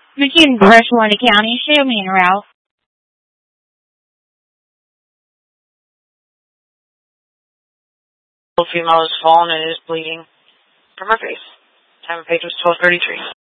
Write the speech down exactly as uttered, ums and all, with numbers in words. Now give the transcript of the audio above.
Between Brushwater County, show me and Ralph. The female is fallen and is bleeding from her face. Time of page was twelve thirty-three.